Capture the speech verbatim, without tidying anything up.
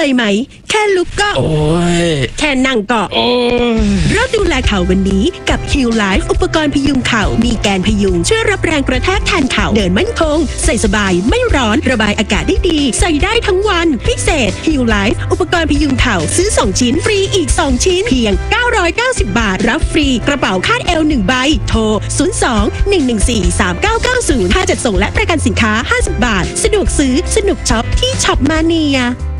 ยไหมแค่ลุกก็โอ้ยแค่นั่งก็โอ้ยเริ่มดูแลเข่าวันนี้กับ Heal Life อุปกรณ์พยุงเข่ามีแกนพยุงช่วยรับแรงกระแทกแทนเข่าเดินมั่นคงใส่สบายไม่ร้อนระบายอากาศได้ดีใส่ได้ทั้งวันพิเศษ Heal Life อุปกรณ์พยุงเข่าซื้อสองชิ้นฟรีอีกสองชิ้นเพียงเก้าร้อยเก้าสิบบาทรับฟรีกระเป๋าคาดเอวหนึ่งใบโทรศูนย์ สอง หนึ่ง หนึ่ง สี่ สาม เก้า เก้า ศูนย์ค่าจัดส่งและประกันสินค้าห้าสิบบาทสะดวกซื้อสนุกช็อปที่ช็อปมาเนีย